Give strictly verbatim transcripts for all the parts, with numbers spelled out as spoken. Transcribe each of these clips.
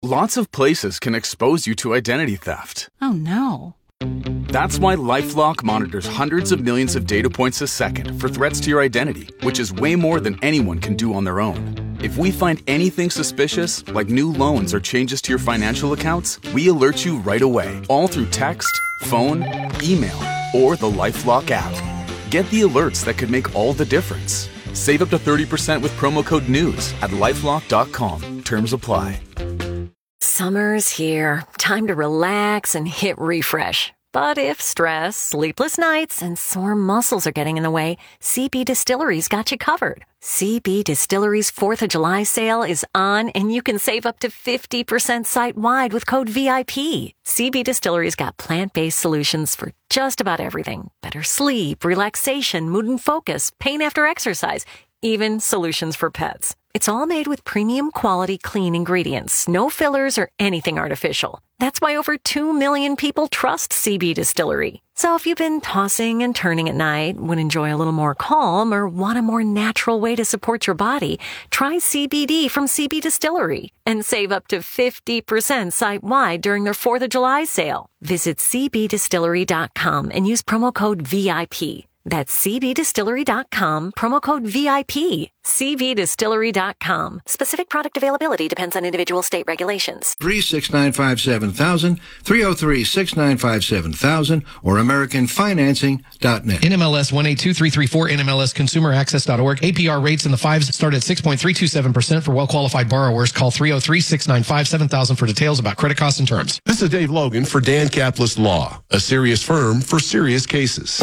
Lots of places can expose you to identity theft. Oh, no. That's why LifeLock monitors hundreds of millions of data points a second for threats to your identity, which is way more than anyone can do on their own. If we find anything suspicious, like new loans or changes to your financial accounts, we alert you right away, all through text, phone, email, or the LifeLock app. Get the alerts that could make all the difference. Save up to thirty percent with promo code NEWS at lifelock dot com. Terms apply. Summer's here. Time to relax and hit refresh. But if stress, sleepless nights, and sore muscles are getting in the way, C B Distillery's got you covered. C B Distillery's fourth of July sale is on, and you can save up to fifty percent site-wide with code V I P. C B Distillery's got plant-based solutions for just about everything. Better sleep, relaxation, mood and focus, pain after exercise, even solutions for pets. It's all made with premium quality clean ingredients, no fillers or anything artificial. That's why over two million people trust C B Distillery. So if you've been tossing and turning at night, would enjoy a little more calm, or want a more natural way to support your body, try C B D from C B Distillery and save up to fifty percent site-wide during their fourth of July sale. Visit c b distillery dot com and use promo code V I P. That's c b distillery dot com, promo code V I P. c b distillery dot com. Specific product availability depends on individual state regulations. three six nine five seven thousand, three oh three, six nine five seven thousand, or american financing dot net. N M L S one eight two three three four, N M L S consumer access dot org. A P R rates in the fives start at six point three two seven percent for well-qualified borrowers. Call three oh three, six nine five seven thousand for details about credit costs and terms. This is Dave Logan for Dan Capitalist Law, a serious firm for serious cases.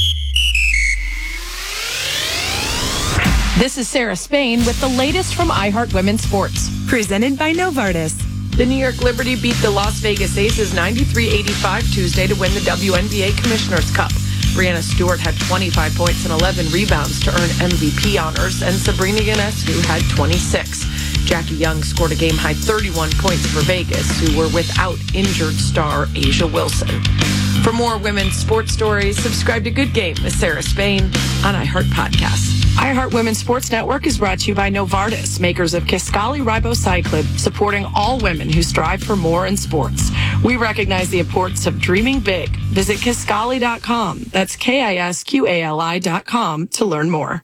This is Sarah Spain with the latest from iHeart Women's Sports. Presented by Novartis. The New York Liberty beat the Las Vegas Aces ninety-three eighty-five Tuesday to win the W N B A Commissioner's Cup. Brianna Stewart had twenty-five points and eleven rebounds to earn M V P honors, and Sabrina Ionescu had twenty-six. Jackie Young scored a game-high thirty-one points for Vegas, who were without injured star Asia Wilson. For more women's sports stories, subscribe to Good Game with Sarah Spain on iHeart Podcasts. iHeart Women's Sports Network is brought to you by Novartis, makers of Kisqali Ribociclib, supporting all women who strive for more in sports. We recognize the importance of dreaming big. Visit Kisqali dot com. That's K I S Q A L I dot com to learn more.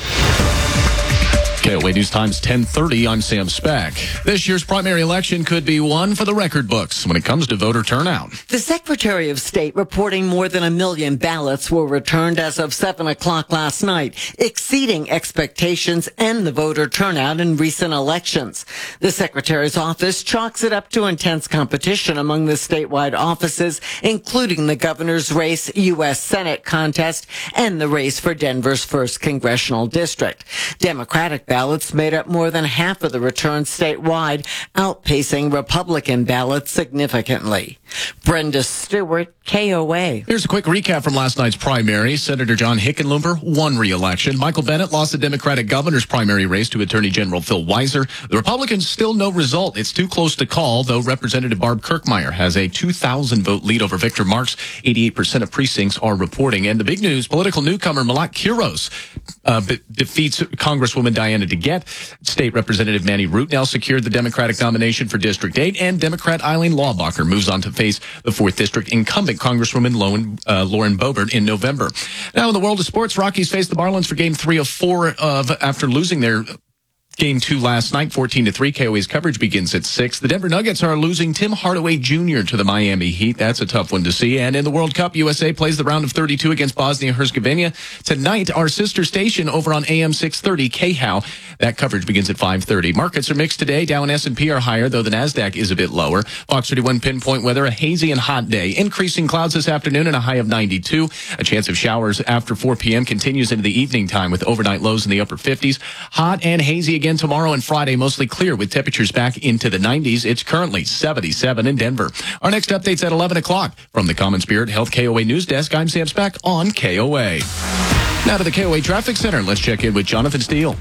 K O A News Times ten thirty, I'm Sam Speck. This year's primary election could be one for the record books when it comes to voter turnout. The Secretary of State reporting more than a million ballots were returned as of seven o'clock last night, exceeding expectations and the voter turnout in recent elections. The Secretary's office chalks it up to intense competition among the statewide offices, including the governor's race, U S Senate contest, and the race for Denver's first congressional district. Democratic ballots made up more than half of the returns statewide, outpacing Republican ballots significantly. Brenda Stewart, K O A. Here's a quick recap from last night's primary. Senator John Hickenlooper won re-election. Michael Bennet lost the Democratic governor's primary race to Attorney General Phil Weiser. The Republicans still no result. It's too close to call, though Representative Barb Kirkmeyer has a two thousand vote lead over Victor Marks. eighty-eight percent of precincts are reporting. And the big news, political newcomer Malak Quiros uh, be- defeats Congresswoman Diana DeGette. State Representative Manny Root now secured the Democratic nomination for District eight, and Democrat Eileen Laubacher moves on to face the fourth District incumbent Congresswoman Lauren, uh, Lauren Boebert in November. Now in the world of sports, Rockies face the Marlins for game three of four of after losing their Game two last night, fourteen to three. K O A's coverage begins at six. The Denver Nuggets are losing Tim Hardaway Junior to the Miami Heat. That's a tough one to see. And in the World Cup, U S A plays the round of thirty-two against Bosnia-Herzegovina. Tonight, our sister station over on A M six thirty, K H O W. That coverage begins at five thirty. Markets are mixed today. Dow and S and P are higher, though the NASDAQ is a bit lower. Fox thirty-one pinpoint weather, a hazy and hot day. Increasing clouds this afternoon and a high of ninety-two. A chance of showers after four p.m. continues into the evening time with overnight lows in the upper fifties. Hot and hazy again tomorrow and Friday, mostly clear with temperatures back into the nineties. It's currently seventy-seven in Denver. Our next update's at eleven o'clock. From the Common Spirit Health K O A News Desk, I'm Sam Speck on K O A. Now to the K O A Traffic Center. Let's check in with Jonathan Steele.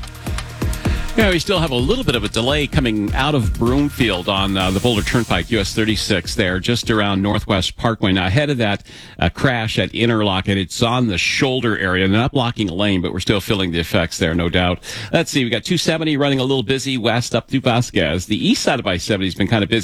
Yeah, we still have a little bit of a delay coming out of Broomfield on uh, the Boulder Turnpike, U S thirty-six there, just around Northwest Parkway. Now, ahead of that uh, crash at Interlochen, it's on the shoulder area. They're not blocking a lane, but we're still feeling the effects there, no doubt. Let's see, we got two seventy running a little busy west up through Vasquez. The east side of I seventy has been kind of busy.